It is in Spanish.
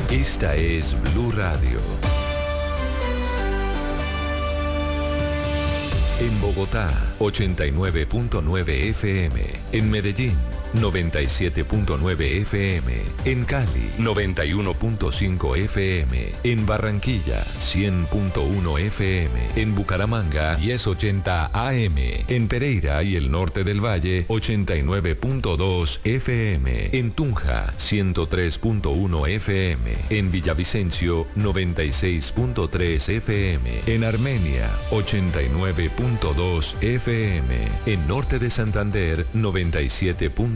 Esta es Blue Radio. En Bogotá, 89.9 FM. En Medellín, 97.9 FM. En Cali, 91.5 FM. En Barranquilla, 100.1 FM. En Bucaramanga, 1080 AM. En Pereira y el norte del Valle, 89.2 FM. En Tunja, 103.1 FM. En Villavicencio, 96.3 FM. En Armenia, 89.2 FM. En norte de Santander, 97.